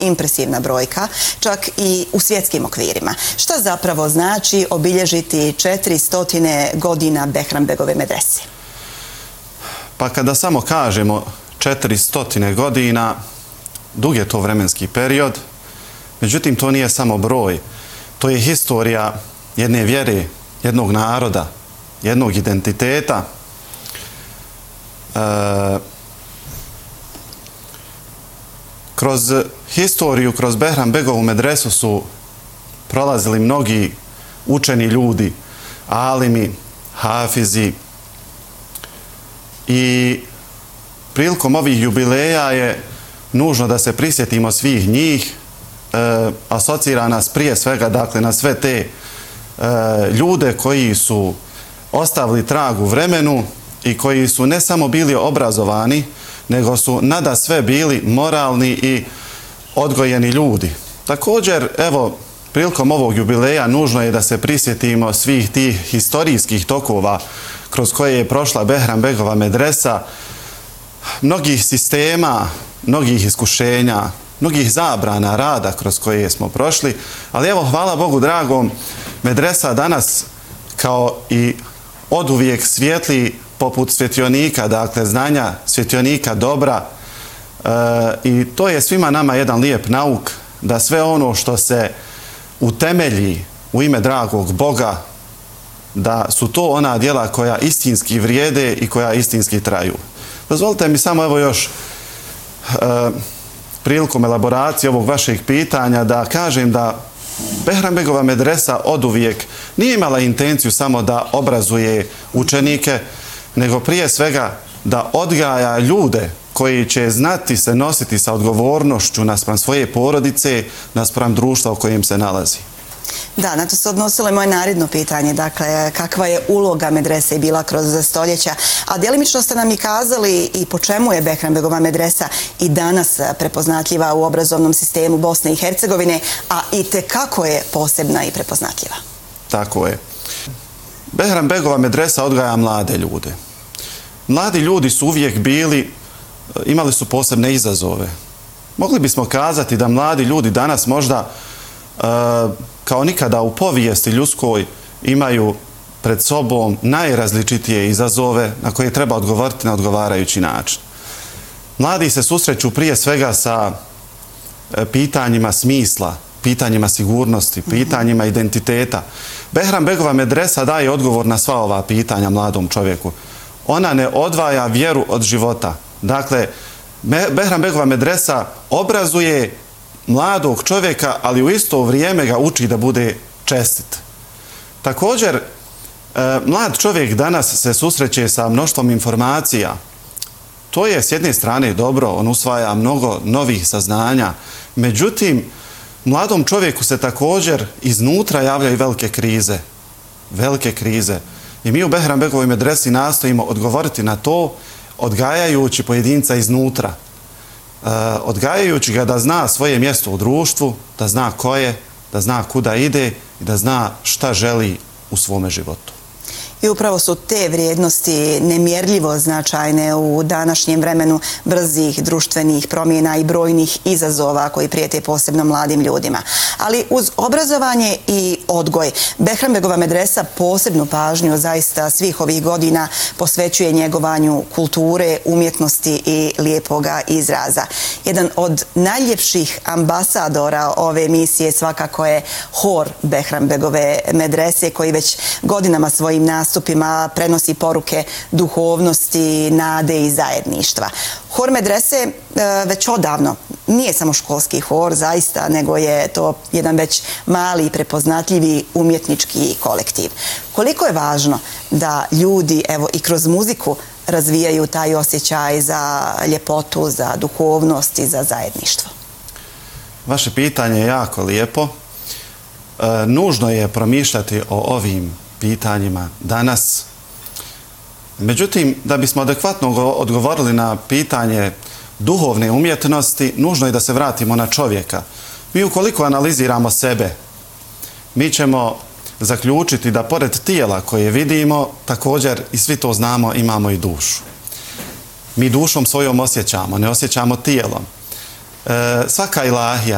impresivna brojka, čak i u svjetskim okvirima. Šta zapravo znači obilježiti 400 godina Behranbegove medrese? Pa kada samo kažemo 400 godina, dug je to vremenski period, međutim to nije samo broj, to je historija jedne vjere, jednog naroda, jednog identiteta. Kroz historiju, kroz Behranbegovu medresu su prolazili mnogi učeni ljudi, alimi, hafizi, i prilikom ovih jubileja je nužno da se prisjetimo svih njih, asocira nas prije svega dakle, na sve te ljude koji su ostavili trag u vremenu i koji su ne samo bili obrazovani, nego su nada sve bili moralni i odgojeni ljudi. Također, evo, prilikom ovog jubileja nužno je da se prisjetimo svih tih historijskih tokova kroz koje je prošla Behranbegova medresa, mnogih sistema, mnogih iskušenja, mnogih zabrana rada kroz koje smo prošli, ali evo, hvala Bogu dragom, medresa danas kao i oduvijek svijetli poput svjetionika, dakle znanja svjetionika dobra, i to je svima nama jedan lijep nauk da sve ono što se utemelji u ime dragog Boga, da su to ona djela koja istinski vrijede i koja istinski traju. Dozvolite mi samo evo još prilikom elaboracije ovog vašeg pitanja da kažem da Behranbegova medresa oduvijek nije imala intenciju samo da obrazuje učenike, nego prije svega da odgaja ljude koji će znati se nositi sa odgovornošću naspram svoje porodice, naspram društva u kojem se nalazi. Da, na to se odnosilo i moje naredno pitanje, dakle, kakva je uloga medrese bila kroz stoljeća, a djelimično ste nam i kazali i po čemu je Behranbegova medresa i danas prepoznatljiva u obrazovnom sistemu Bosne i Hercegovine, a i tekako je posebna i prepoznatljiva. Tako je. Behranbegova medresa odgaja mlade ljude. Mladi ljudi su uvijek bili, imali su posebne izazove. Mogli bismo kazati da mladi ljudi danas možda kao nikada u povijesti ljudskoj imaju pred sobom najrazličitije izazove na koje treba odgovoriti na odgovarajući način. Mladi se susreću prije svega sa pitanjima smisla, pitanjima sigurnosti, pitanjima identiteta. Behranbegova medresa daje odgovor na sva ova pitanja mladom čovjeku. Ona ne odvaja vjeru od života. Dakle, Behranbegova medresa obrazuje mladog čovjeka, ali u isto vrijeme ga uči da bude čestit. Također, mlad čovjek danas se susreće sa mnoštvom informacija. To je s jedne strane dobro, on usvaja mnogo novih saznanja. Međutim, mladom čovjeku se također iznutra javljaju velike krize. Velike krize. I mi u Behranbegovoj medresi nastojimo odgovoriti na to, odgajajući pojedinca iznutra. Odgajajući ga da zna svoje mjesto u društvu, da zna ko je, da zna kuda ide i da zna šta želi u svome životu. I upravo su te vrijednosti nemjerljivo značajne u današnjem vremenu brzih društvenih promjena i brojnih izazova koji prijete posebno mladim ljudima. Ali uz obrazovanje i odgoj, Behranbegova medresa posebnu pažnju zaista svih ovih godina posvećuje njegovanju kulture, umjetnosti i lijepoga izraza. Jedan od najljepših ambasadora ove misije svakako je hor Behranbegove medrese koji već godinama svojim nastupima prenosi poruke duhovnosti, nade i zajedništva. Hor medrese već odavno nije samo školski hor, zaista, nego je to jedan već mali, prepoznatljivi umjetnički kolektiv. Koliko je važno da ljudi, evo i kroz muziku, razvijaju taj osjećaj za ljepotu, za duhovnost i za zajedništvo? Vaše pitanje je jako lijepo. Nužno je promišljati o ovim pitanjima danas. Međutim, da bismo adekvatno odgovorili na pitanje duhovne umjetnosti, nužno je da se vratimo na čovjeka. Mi ukoliko analiziramo sebe, mi ćemo zaključiti da pored tijela koje vidimo, također i svi to znamo, imamo i dušu. Mi dušom svojom osjećamo, ne osjećamo tijelom. Svaka ilahija,